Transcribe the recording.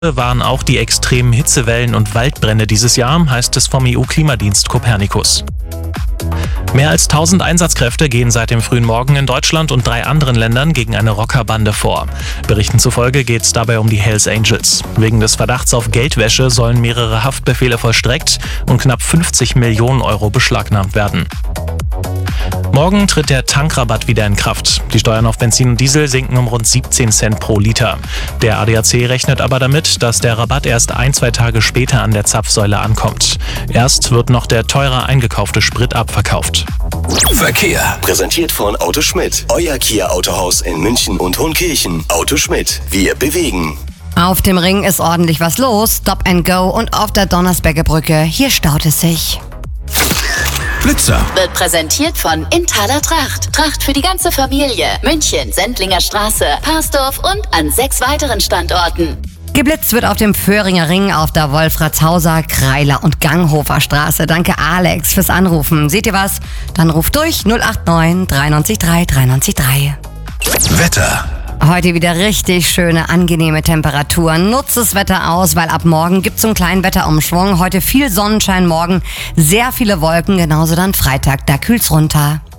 waren auch die extremen Hitzewellen und Waldbrände dieses Jahr, heißt es vom EU-Klimadienst Copernicus. Mehr als 1000 Einsatzkräfte gehen seit dem frühen Morgen in Deutschland und 3 anderen Ländern gegen eine Rockerbande vor. Berichten zufolge geht es dabei um die Hells Angels. Wegen des Verdachts auf Geldwäsche sollen mehrere Haftbefehle vollstreckt und knapp 50 Millionen Euro beschlagnahmt werden. Morgen tritt der Tankrabatt wieder in Kraft. Die Steuern auf Benzin und Diesel sinken um rund 17 Cent pro Liter. Der ADAC rechnet aber damit, dass der Rabatt erst 1-2 Tage später an der Zapfsäule ankommt. Erst wird noch der teurer eingekaufte Sprit abverkauft. Verkehr. Präsentiert von Auto Schmidt. Euer Kia-Autohaus in München und Hohenkirchen. Auto Schmidt. Wir bewegen. Auf dem Ring ist ordentlich was los. Stop and Go und auf der Donnersberger Brücke. Hier staut es sich. Blitzer. Wird präsentiert von Inthaler Tracht. Tracht für die ganze Familie. München, Sendlinger Straße, Parsdorf und an 6 weiteren Standorten. Geblitzt wird auf dem Föhringer Ring, auf der Wolfratshauser, Kreiler und Ganghofer Straße. Danke Alex fürs Anrufen. Seht ihr was? Dann ruft durch 089 93 3 93 3. Wetter. Heute wieder richtig schöne, angenehme Temperaturen. Nutzt das Wetter aus, weil ab morgen gibt's so einen kleinen Wetterumschwung. Heute viel Sonnenschein, morgen sehr viele Wolken, genauso dann Freitag, da kühlt's runter.